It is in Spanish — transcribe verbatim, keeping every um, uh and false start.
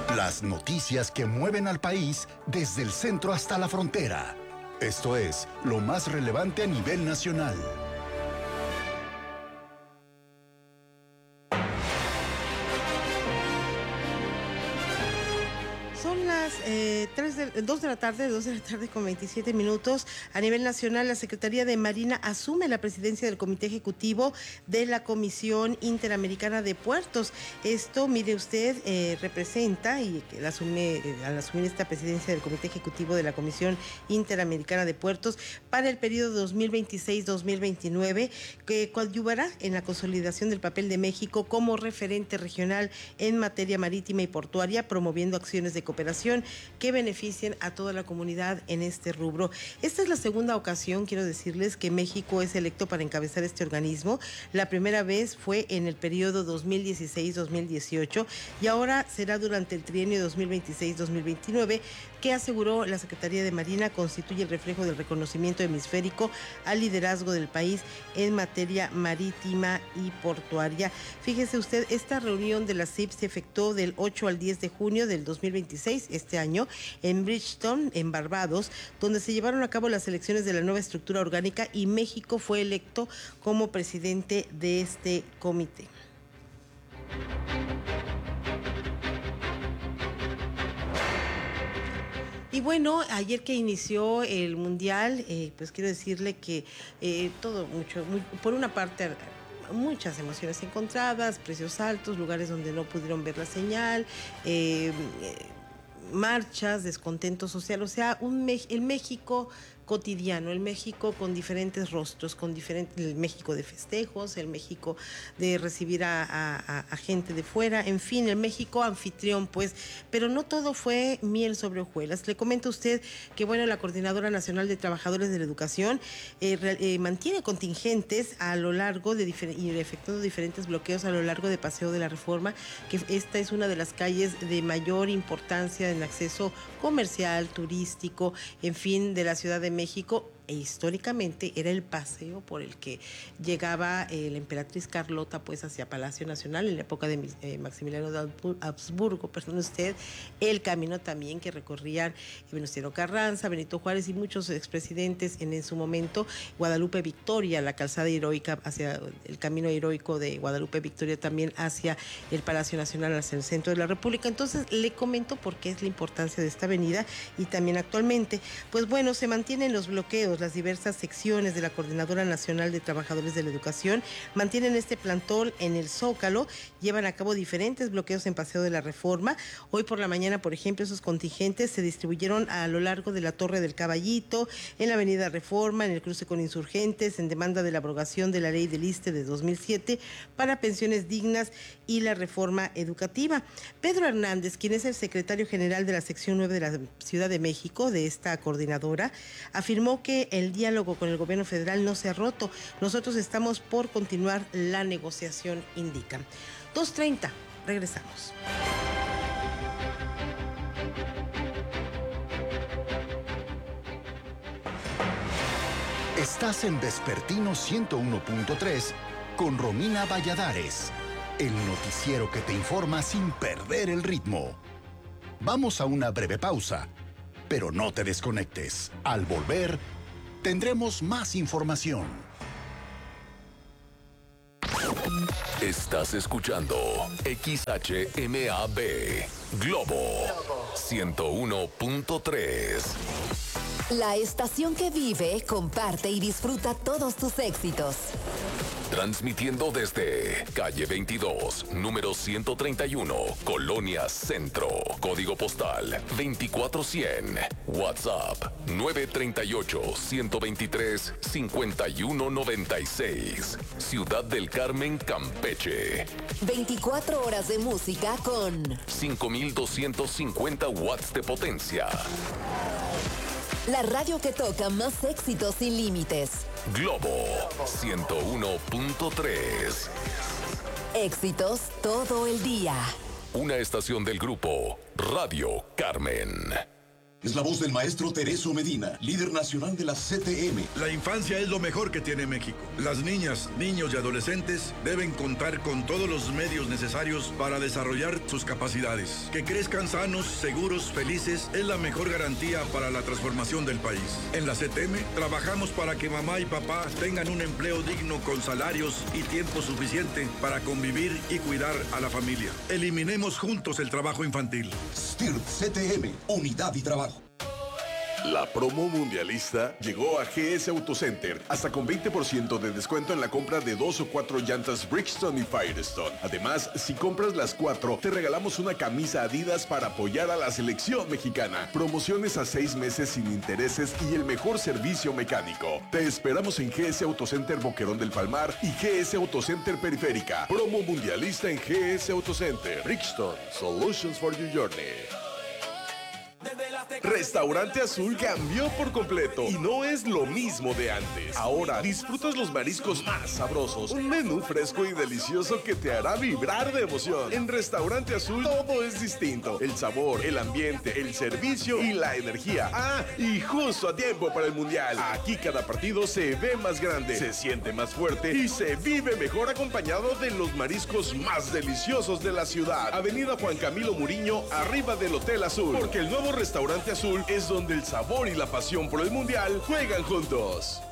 Las noticias que mueven al país desde el centro hasta la frontera. Esto es lo más relevante a nivel nacional. Son las eh, tres de, dos de la tarde, dos de la tarde con veintisiete minutos. A nivel nacional, la Secretaría de Marina asume la presidencia del Comité Ejecutivo de la Comisión Interamericana de Puertos. Esto, mire usted, eh, representa, y que asume, eh, al asumir esta presidencia del Comité Ejecutivo de la Comisión Interamericana de Puertos para el periodo dos mil veintiséis dos mil veintinueve, que coadyuvará en la consolidación del papel de México como referente regional en materia marítima y portuaria, promoviendo acciones de cooperación que beneficien a toda la comunidad en este rubro. Esta es la segunda ocasión, quiero decirles, que México es electo para encabezar este organismo. La primera vez fue en el periodo dos mil dieciséis dos mil dieciocho y ahora será durante el trienio dos mil veintiséis dos mil veintinueve, que aseguró la Secretaría de Marina constituye el reflejo del reconocimiento hemisférico al liderazgo del país en materia marítima y portuaria. Fíjese usted, esta reunión de la C I P se efectuó del ocho al diez de junio del dos mil veintiséis, este año, en Bridgetown, en Barbados, donde se llevaron a cabo las elecciones de la nueva estructura orgánica y México fue electo como presidente de este comité. Y bueno, ayer que inició el Mundial, eh, pues quiero decirle que eh, todo mucho, muy, por una parte, muchas emociones encontradas, precios altos, lugares donde no pudieron ver la señal, eh, eh, marchas, descontento social, o sea, un, el México cotidiano, el México con diferentes rostros, con diferentes, el México de festejos, el México de recibir a, a, a gente de fuera, en fin, el México anfitrión, pues, pero no todo fue miel sobre hojuelas. Le comento a usted que, bueno, la Coordinadora Nacional de Trabajadores de la Educación eh, eh, mantiene contingentes a lo largo de y efectuando diferentes bloqueos a lo largo de Paseo de la Reforma, que esta es una de las calles de mayor importancia en acceso comercial, turístico, en fin, de la Ciudad de México. México, e históricamente era el paseo por el que llegaba eh, la emperatriz Carlota pues hacia Palacio Nacional en la época de eh, Maximiliano de Habsburgo, perdón usted, el camino también que recorrían Venustiano Carranza, Benito Juárez y muchos expresidentes en, en su momento, Guadalupe Victoria, la calzada heroica hacia el camino heroico de Guadalupe Victoria también hacia el Palacio Nacional, hacia el centro de la República. Entonces le comento por qué es la importancia de esta avenida y también actualmente, pues bueno, se mantienen los bloqueos. Las diversas secciones de la Coordinadora Nacional de Trabajadores de la Educación mantienen este plantón en el Zócalo, llevan a cabo diferentes bloqueos en Paseo de la Reforma. Hoy por la mañana, por ejemplo, esos contingentes se distribuyeron a lo largo de la Torre del Caballito, en la Avenida Reforma, en el cruce con Insurgentes, en demanda de la abrogación de la Ley del ISSSTE de dos mil siete para pensiones dignas y la reforma educativa. Pedro Hernández, quien es el secretario general de la sección nueve de la Ciudad de México, de esta coordinadora, afirmó que el diálogo con el gobierno federal no se ha roto. Nosotros estamos por continuar la negociación, indican. dos treinta, regresamos. Estás en Vespertino ciento uno punto tres con Romina Valladares, el noticiero que te informa sin perder el ritmo. Vamos a una breve pausa, pero no te desconectes. Al volver, tendremos más información. Estás escuchando X H M A B Globo ciento uno punto tres. La estación que vive, comparte y disfruta todos tus éxitos. Transmitiendo desde calle veintidós, número ciento treinta y uno, Colonia Centro. Código postal veinticuatro cien. WhatsApp nueve tres ocho, uno dos tres, cinco uno nueve seis. Ciudad del Carmen, Campeche. veinticuatro horas de música con cinco mil doscientos cincuenta watts de potencia. La radio que toca más éxitos sin límites. Globo ciento uno punto tres. Éxitos todo el día. Una estación del grupo Radio Carmen. Es la voz del maestro Tereso Medina, líder nacional de la C T M. La infancia es lo mejor que tiene México. Las niñas, niños y adolescentes deben contar con todos los medios necesarios para desarrollar sus capacidades. Que crezcan sanos, seguros, felices es la mejor garantía para la transformación del país. En la C T M trabajamos para que mamá y papá tengan un empleo digno con salarios y tiempo suficiente para convivir y cuidar a la familia. Eliminemos juntos el trabajo infantil. S T I R T C T M, unidad y trabajo. La promo mundialista llegó a G S Autocenter, hasta con veinte por ciento de descuento en la compra de dos o cuatro llantas Bridgestone y Firestone. Además, si compras las cuatro, te regalamos una camisa Adidas para apoyar a la selección mexicana. Promociones a seis meses sin intereses y el mejor servicio mecánico. Te esperamos en G S Autocenter Boquerón del Palmar y G S Autocenter Periférica. Promo mundialista en G S Autocenter. Bridgestone, Solutions for Your Journey. Restaurante Azul cambió por completo y no es lo mismo de antes. Ahora disfrutas los mariscos más sabrosos, un menú fresco y delicioso que te hará vibrar de emoción. En Restaurante Azul todo es distinto: el sabor, el ambiente, el servicio y la energía. Ah, y justo a tiempo para el Mundial. Aquí cada partido se ve más grande, se siente más fuerte y se vive mejor acompañado de los mariscos más deliciosos de la ciudad. Avenida Juan Camilo Muriño, arriba del Hotel Azul, porque el nuevo Restaurante Azul es donde el sabor y la pasión por el Mundial juegan juntos.